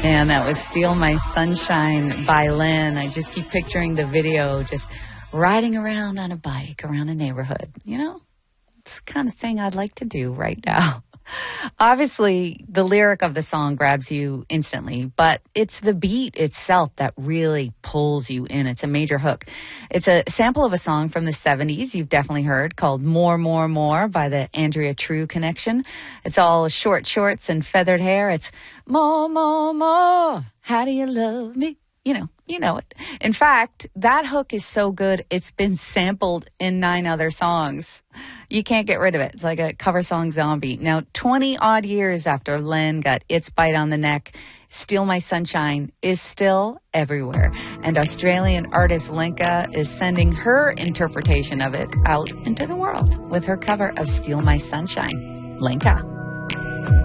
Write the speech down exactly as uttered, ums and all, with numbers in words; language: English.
And that was Steal My Sunshine by Lynn. I just keep picturing the video just riding around on a bike around a neighborhood. You know, it's the kind of thing I'd like to do right now. Obviously, the lyric of the song grabs you instantly, but it's the beat itself that really pulls you in. It's a major hook. It's a sample of a song from the seventies you've definitely heard called More, More, More by the Andrea True Connection. It's all short shorts and feathered hair. It's more, more, more. How do you love me? You know, you know it. In fact, that hook is so good, it's been sampled in nine other songs. You can't get rid of it. It's like a cover song zombie. Now, twenty odd years after Len got Its Bite on the Neck, Steal My Sunshine is still everywhere. And Australian artist Lenka is sending her interpretation of it out into the world with her cover of Steal My Sunshine. Lenka.